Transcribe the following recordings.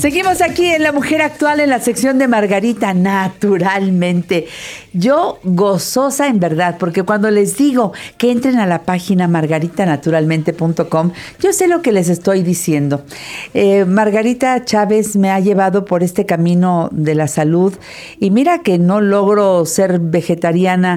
Seguimos aquí en La Mujer Actual en la sección de Margarita Naturalmente. Yo gozosa en verdad, porque cuando les digo que entren a la página margaritanaturalmente.com, yo sé lo que les estoy diciendo. Margarita Chávez me ha llevado por este camino de la salud y mira que no logro ser vegetariana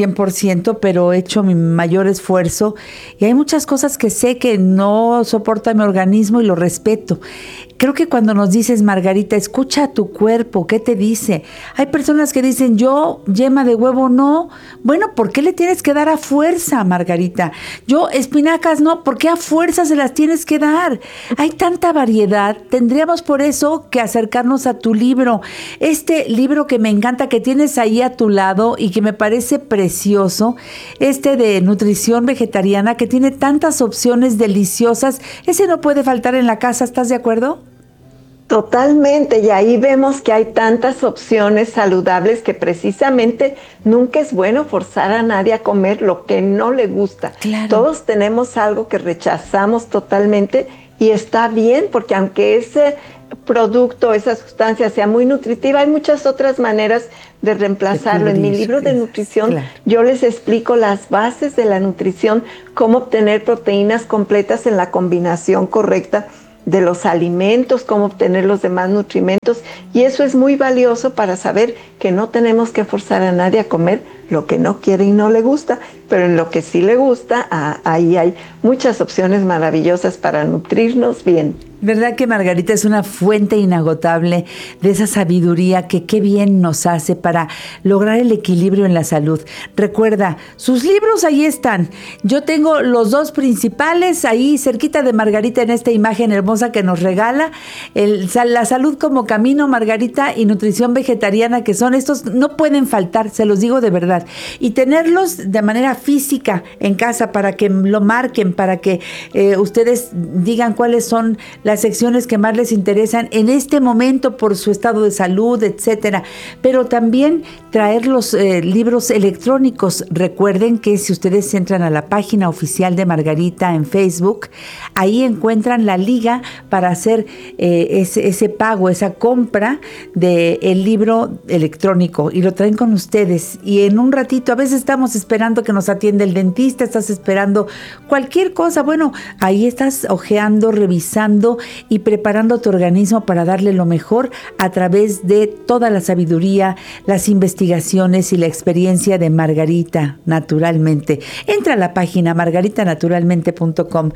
100%, pero he hecho mi mayor esfuerzo y hay muchas cosas que sé que no soporta mi organismo y lo respeto. Creo que cuando nos dices, Margarita, escucha a tu cuerpo, ¿qué te dice? Hay personas que dicen, yo, yema de huevo, no. Bueno, ¿por qué le tienes que dar a fuerza, Margarita? Yo, espinacas, no. ¿Por qué a fuerza se las tienes que dar? Hay tanta variedad. Tendríamos por eso que acercarnos a tu libro. Este libro que me encanta, que tienes ahí a tu lado y que me parece precioso, este de nutrición vegetariana, que tiene tantas opciones deliciosas. Ese no puede faltar en la casa, ¿estás de acuerdo? Totalmente, y ahí vemos que hay tantas opciones saludables que precisamente nunca es bueno forzar a nadie a comer lo que no le gusta. Claro. Todos tenemos algo que rechazamos totalmente y está bien, porque aunque ese producto, esa sustancia sea muy nutritiva, hay muchas otras maneras de reemplazarlo. En mi libro de nutrición, claro, yo les explico las bases de la nutrición, cómo obtener proteínas completas en la combinación correcta de los alimentos, cómo obtener los demás nutrimentos, y eso es muy valioso para saber que no tenemos que forzar a nadie a comer lo que no quiere y no le gusta, pero en lo que sí le gusta, ahí hay muchas opciones maravillosas para nutrirnos bien. ¿Verdad que Margarita es una fuente inagotable de esa sabiduría que qué bien nos hace para lograr el equilibrio en la salud? Recuerda, sus libros ahí están. Yo tengo los dos principales ahí cerquita de Margarita en esta imagen hermosa que nos regala. La salud como camino, Margarita, y nutrición vegetariana, que son estos, no pueden faltar, se los digo de verdad. Y tenerlos de manera física en casa para que lo marquen, para que ustedes digan cuáles son las secciones que más les interesan en este momento por su estado de salud, etcétera. Pero también traer los libros electrónicos. Recuerden que si ustedes entran a la página oficial de Margarita en Facebook, ahí encuentran la liga para hacer ese pago, esa compra del libro electrónico y lo traen con ustedes. Y en un ratito, a veces estamos esperando que nos atienda el dentista, estás esperando cualquier cosa. Bueno, ahí estás hojeando, revisando y preparando tu organismo para darle lo mejor a través de toda la sabiduría, las investigaciones y la experiencia de Margarita Naturalmente. Entra a la página margaritanaturalmente.com,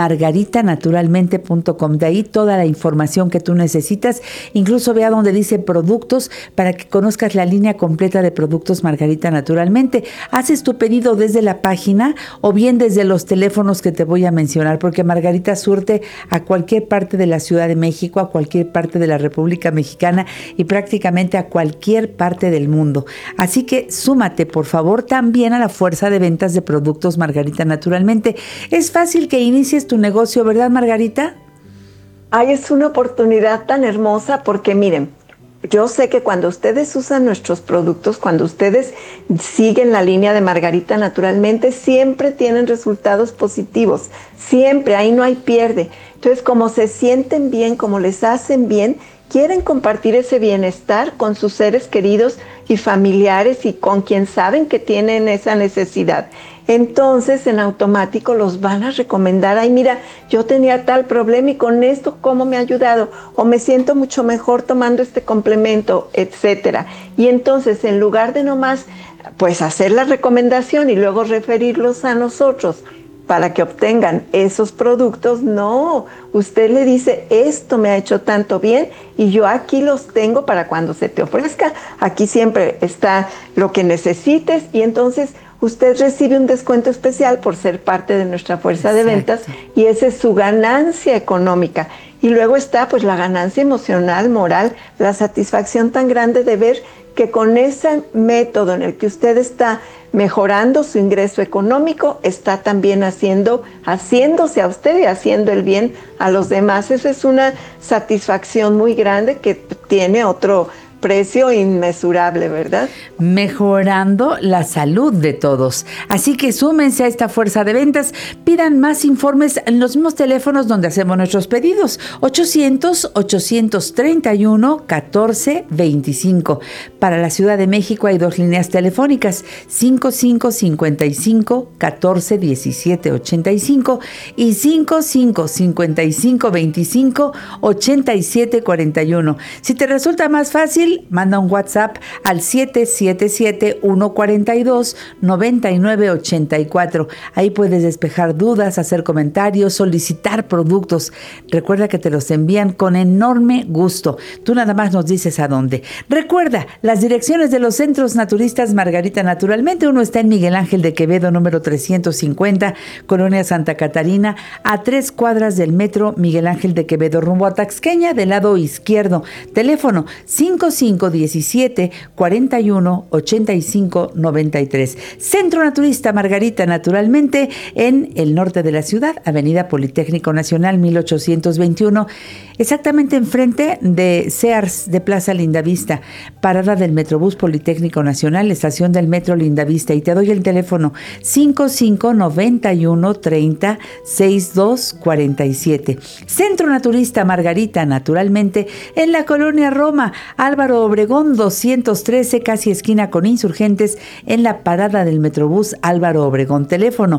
margaritanaturalmente.com. De ahí toda la información que tú necesitas. Incluso vea donde dice productos para que conozcas la línea completa de productos Margarita Naturalmente. Haces tu pedido desde la página o bien desde los teléfonos que te voy a mencionar, porque Margarita surte a cualquier parte de la Ciudad de México, a cualquier parte de la República Mexicana y prácticamente a cualquier parte del mundo. Así que súmate, por favor, también a la fuerza de ventas de productos Margarita Naturalmente. Es fácil que inicies tu negocio, ¿verdad, Margarita? Ay, es una oportunidad tan hermosa porque miren, yo sé que cuando ustedes usan nuestros productos, cuando ustedes siguen la línea de Margarita Naturalmente, siempre tienen resultados positivos, siempre, ahí no hay pierde. Entonces, como se sienten bien, como les hacen bien, quieren compartir ese bienestar con sus seres queridos y familiares y con quien saben que tienen esa necesidad. Entonces, en automático los van a recomendar. Ay, mira, yo tenía tal problema y con esto, ¿cómo me ha ayudado? O me siento mucho mejor tomando este complemento, etcétera. Y entonces, en lugar de nomás, pues, hacer la recomendación y luego referirlos a nosotros para que obtengan esos productos, no, usted le dice, esto me ha hecho tanto bien y yo aquí los tengo para cuando se te ofrezca. Aquí siempre está lo que necesites y entonces usted recibe un descuento especial por ser parte de nuestra fuerza de ventas y esa es su ganancia económica. Y luego está pues la ganancia emocional, moral, la satisfacción tan grande de ver que con ese método en el que usted está mejorando su ingreso económico, está también haciéndose a usted y haciendo el bien a los demás. Esa es una satisfacción muy grande que tiene otro precio inmesurable, ¿verdad? Mejorando la salud de todos. Así que súmense a esta fuerza de ventas, pidan más informes en los mismos teléfonos donde hacemos nuestros pedidos, 800-831-1425. Para la Ciudad de México hay 2 líneas telefónicas, 5555-141785 y 5555-258741. Si te resulta más fácil, manda un WhatsApp al 777-142-9984. Ahí puedes despejar dudas, hacer comentarios, solicitar productos. Recuerda que te los envían con enorme gusto. Tú nada más nos dices a dónde. Recuerda, las direcciones de los centros naturistas Margarita Naturalmente. Uno está en Miguel Ángel de Quevedo, número 350, Colonia Santa Catarina, a 3 cuadras del metro Miguel Ángel de Quevedo, rumbo a Taxqueña, del lado izquierdo. Teléfono 5517-418593. Centro Naturista Margarita Naturalmente, en el norte de la ciudad, Avenida Politécnico Nacional 1821, exactamente enfrente de Sears de Plaza Lindavista, parada del Metrobús Politécnico Nacional, estación del Metro Lindavista. Y te doy el teléfono 5591-30-6247. Centro Naturista Margarita Naturalmente, en la Colonia Roma, Álvaro Obregón 213, casi esquina con Insurgentes, en la parada del Metrobús Álvaro Obregón. Teléfono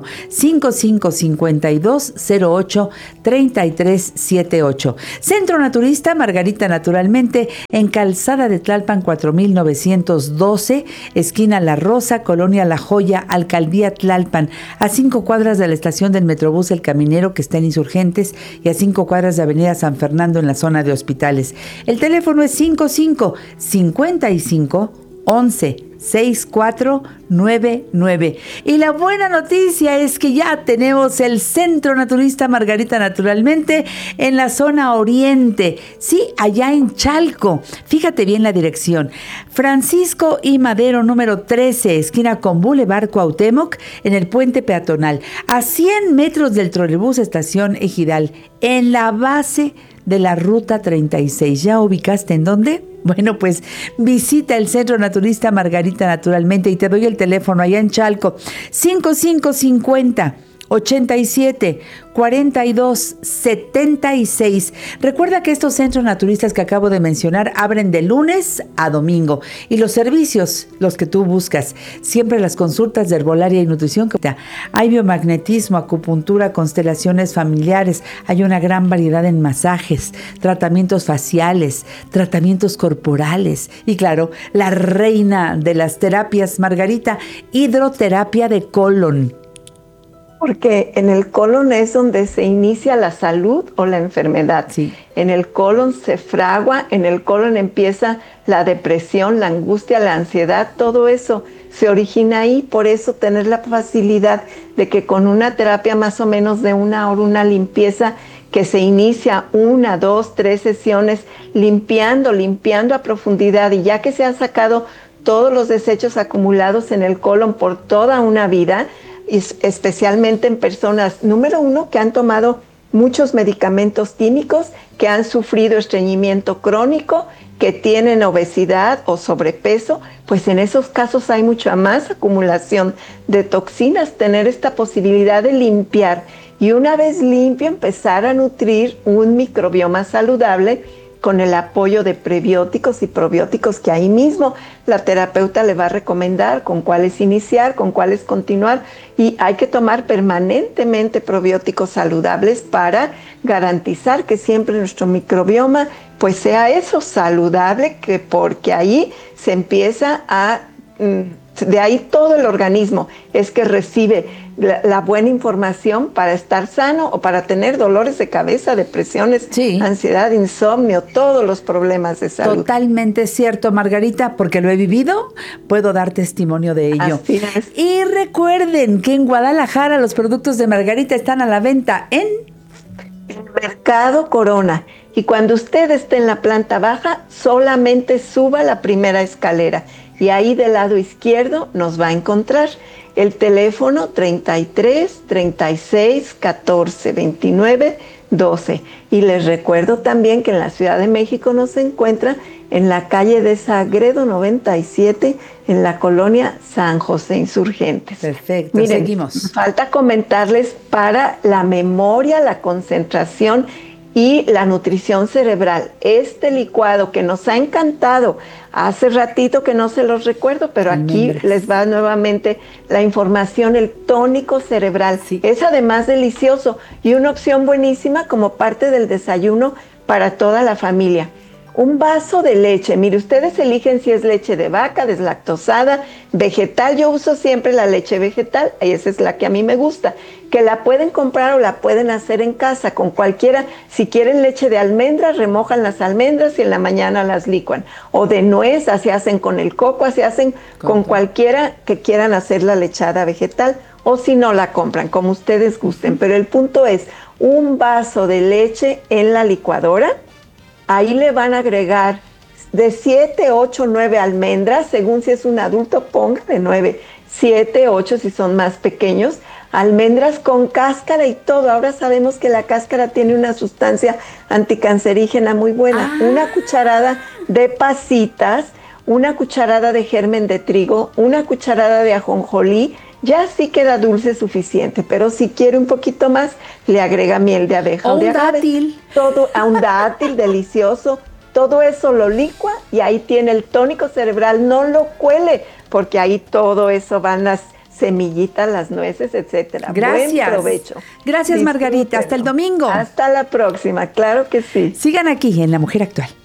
5552-08-3378. Centro Naturista Margarita Naturalmente, en Calzada de Tlalpan 4912, esquina La Rosa, Colonia La Joya, Alcaldía Tlalpan, a 5 cuadras de la estación del Metrobús El Caminero, que está en Insurgentes, y a 5 cuadras de Avenida San Fernando, en la zona de hospitales. El teléfono es 55-55-11-6499. Y la buena noticia es que ya tenemos el Centro Naturista Margarita Naturalmente en la zona oriente, sí, allá en Chalco. Fíjate bien la dirección: Francisco y Madero, número 13, esquina con Boulevard Cuauhtémoc, en el puente peatonal, a 100 metros del trolebús estación Ejidal, en la base de la ruta 36. ¿Ya ubicaste en dónde? Bueno, pues visita el Centro Naturista Margarita Naturalmente, y te doy el teléfono allá en Chalco: 5550-87-42-76. Recuerda que estos centros naturistas que acabo de mencionar abren de lunes a domingo, y los servicios, los que tú buscas, siempre las consultas de herbolaria y nutrición. Hay biomagnetismo, acupuntura, constelaciones familiares, hay una gran variedad en masajes, tratamientos faciales, tratamientos corporales y, claro, la reina de las terapias, Margarita, hidroterapia de colon. Porque en el colon es donde se inicia la salud o la enfermedad. Sí. En el colon se fragua, en el colon empieza la depresión, la angustia, la ansiedad, todo eso se origina ahí. Por eso tener la facilidad de que con una terapia más o menos de 1 hora, una limpieza que se inicia 1, 2, 3 sesiones, limpiando a profundidad, y ya que se han sacado todos los desechos acumulados en el colon por toda una vida, especialmente en personas, número 1, que han tomado muchos medicamentos químicos, que han sufrido estreñimiento crónico, que tienen obesidad o sobrepeso, pues en esos casos hay mucha más acumulación de toxinas. Tener esta posibilidad de limpiar, y una vez limpio, empezar a nutrir un microbioma saludable con el apoyo de prebióticos y probióticos, que ahí mismo la terapeuta le va a recomendar con cuáles iniciar, con cuáles continuar. Y hay que tomar permanentemente probióticos saludables para garantizar que siempre nuestro microbioma pues sea eso, saludable, que porque ahí se empieza a... de ahí todo el organismo es que recibe la buena información para estar sano o para tener dolores de cabeza, depresiones, sí, ansiedad, insomnio, todos los problemas de salud. Totalmente cierto, Margarita, porque lo he vivido, puedo dar testimonio de ello. Así es. Y recuerden que en Guadalajara los productos de Margarita están a la venta en Mercado Corona. Y cuando usted esté en la planta baja, solamente suba la primera escalera, y ahí del lado izquierdo nos va a encontrar. El teléfono 33 36 14 29 12. Y les recuerdo también que en la Ciudad de México nos encuentra en la calle de Sagredo 97, en la colonia San José Insurgentes. Perfecto, Miren, seguimos. Falta comentarles para la memoria, la concentración y la nutrición cerebral. Este licuado que nos ha encantado, hace ratito que no se los recuerdo, pero Almendras. aquí les va nuevamente la información, el tónico cerebral. Sí. Es además delicioso y una opción buenísima como parte del desayuno para toda la familia. Un vaso de leche, mire, ustedes eligen si es leche de vaca, deslactosada, vegetal. Yo uso siempre la leche vegetal, y esa es la que a mí me gusta, que la pueden comprar o la pueden hacer en casa con cualquiera. Si quieren leche de almendras, remojan las almendras y en la mañana las licuan. O de nuez, así hacen con el coco, así hacen con cualquiera que quieran hacer la lechada vegetal. O si no, la compran, como ustedes gusten. Pero el punto es, un vaso de leche en la licuadora. Ahí le van a agregar de 7, 8, 9 almendras, según si es un adulto, póngale 9, 7, 8 si son más pequeños, almendras con cáscara y todo. Ahora sabemos que la cáscara tiene una sustancia anticancerígena muy buena. Una cucharada de pasitas, una cucharada de germen de trigo, una cucharada de ajonjolí. Ya sí queda dulce suficiente, pero si quiere un poquito más, le agrega miel de abeja O de un agave. dátil. Todo, a un dátil delicioso. Todo eso lo licua y ahí tiene el tónico cerebral. No lo cuele, porque ahí todo eso van las semillitas, las nueces, etcétera. Gracias. Buen provecho. Gracias, Margarita. Hasta el domingo. Hasta la próxima, claro que sí. Sigan aquí en La Mujer Actual.